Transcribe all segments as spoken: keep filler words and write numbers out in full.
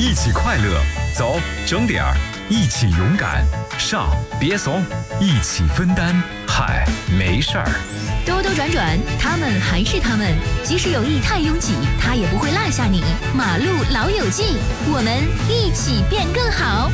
一起快乐，走，整点儿，一起勇敢，上，别怂，一起分担，嗨，没事儿。 兜兜转转，他们还是他们，即使有意太拥挤，他也不会落下你。马路老友记，我们一起变更好。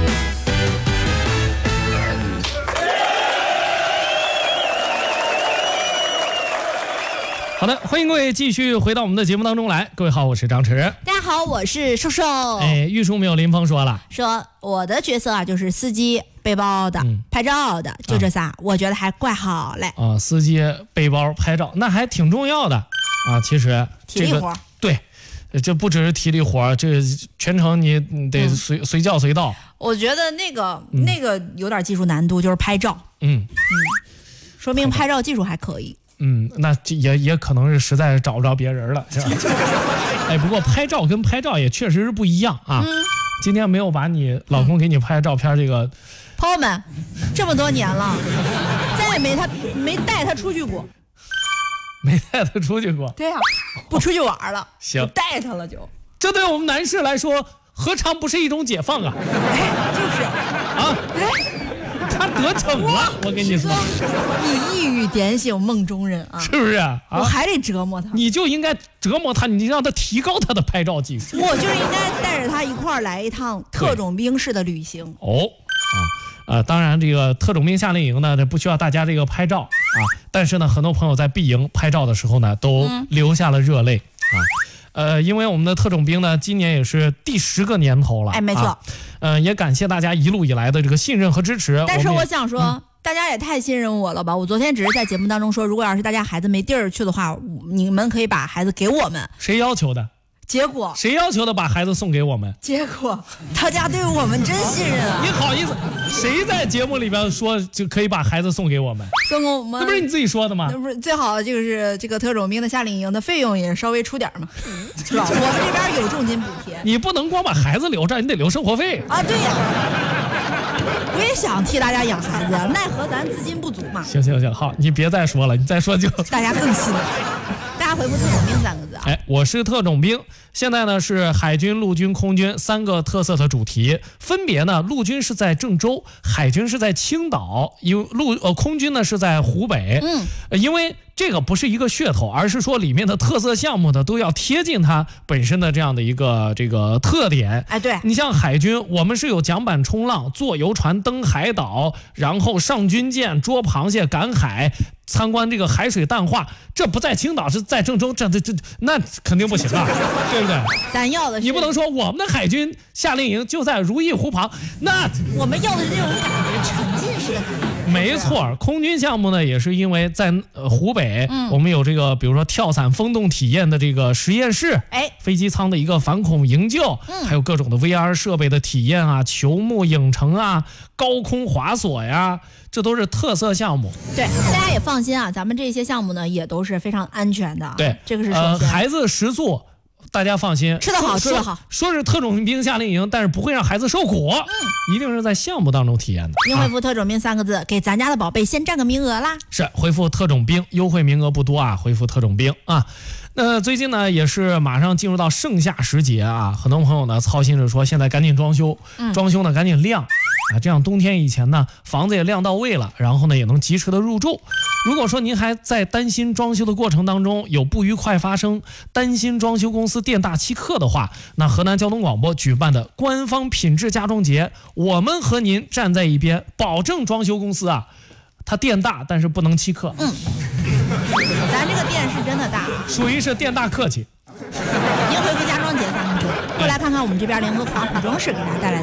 好的，欢迎各位继续回到我们的节目当中来。各位好，我是张弛。 大家好，我是瘦瘦。 哎，玉树没有林峰说了， 说我的角色啊，就是司机、背包的、 嗯、 拍照的，就这仨、啊，我觉得还怪好嘞。 啊，司机、背包、拍照，那还挺重要的啊。其实体力活、这个、 对，这不只是体力活，这全程你得随、嗯、随叫随到。 我觉得那个、嗯、那个有点技术难度，就是拍照。嗯嗯，说明拍照技术还可以。 嗯，那也也可能是实在是找不着别人了，是吧？哎，不过拍照跟拍照也确实是不一样啊。嗯、今天没有把你老公给你拍的照片，这个、嗯、 朋友们，这么多年了，再也没他没带他出去过， 没带他出去过。 对呀、啊，不出去玩了， 行， 带他了就。 这对我们男士来说，何尝不是一种解放啊？ 哎，就是啊，哎。他得逞了，我跟你说， 你一语点醒梦中人啊， 是不是啊？ 我还得折磨他， 你就应该折磨他，你让他提高他的拍照技术。 我就应该带着他一块儿来一趟特种兵式的旅行。 哦，啊，呃，当然这个特种兵夏令营呢，这不需要大家这个拍照啊，但是呢，很多朋友在闭营拍照的时候呢，都流下了热泪、嗯、啊。呃，因为我们的特种兵呢，今年也是第十个年头了， 哎，没错。 啊、呃，也感谢大家一路以来的这个信任和支持。 但是我想说、嗯，大家也太信任我了吧？我昨天只是在节目当中说，如果要是大家孩子没地儿去的话，你们可以把孩子给我们。 谁要求的？ 结果谁要求的把孩子送给我们？ 结果大家对我们真信任啊！ 你好意思？谁在节目里边说就可以把孩子送给我们？ 送给我们？ 那不是你自己说的吗？ 那不是最好就是这个特种兵的夏令营的费用也稍微出点嘛，是吧？我们这边有重金补贴。 你不能光把孩子留着，你得留生活费啊！对呀，我也想替大家养孩子呀，奈何咱资金不足嘛。 行行行，好，你别再说了，你再说就大家更信了。大家回复特种兵三个字啊！ 哎，我是特种兵。现在呢是海军、陆军、空军三个特色的主题，分别呢，陆军是在郑州，海军是在青岛，因陆呃空军呢是在湖北。嗯，呃、因为这个不是一个噱头，而是说里面的特色项目呢都要贴近它本身的这样的一个这个特点。 哎，对， 你像海军，我们是有桨板冲浪、坐游船、登海岛，然后上军舰、捉螃蟹、赶海。参观这个海水淡化，这不在青岛是在郑州，这这这那肯定不行啊，对不对？ 咱要的是你不能说我们的海军夏令营就在如意湖旁，那我们要的是这种感觉，沉浸式的感觉。 没错，空军项目呢，也是因为在呃湖北、嗯，我们有这个比如说跳伞风洞体验的这个实验室，哎，飞机舱的一个反恐营救，嗯，还有各种的 V R 设备的体验啊，球幕影城啊，高空滑索呀。这都是特色项目， 对，大家也放心啊，咱们这些项目呢也都是非常安全的。 对， 这个是呃孩子食宿，大家放心， 吃得好，吃得好。 说是特种兵夏令营，但是不会让孩子受苦，嗯，一定是在项目当中体验的。 您回复特种兵三个字，啊，给咱家的宝贝先占个名额啦。 是，回复特种兵，优惠名额不多啊，回复特种兵啊。那最近呢，也是马上进入到盛夏时节啊，很多朋友呢操心着说，现在赶紧装修，嗯，装修呢赶紧亮。啊，这样冬天以前呢，房子也晾到位了，然后呢也能及时的入住。如果说您还在担心装修的过程当中有不愉快发生，担心装修公司店大欺客的话，那河南交通广播举办的官方品质家装节，我们和您站在一边，保证装修公司啊，它店大但是不能欺客。 嗯，咱这个店是真的大， 属于是店大客气。 您回复家装节三个字，过来看看我们这边联合华虎装饰给大家带来的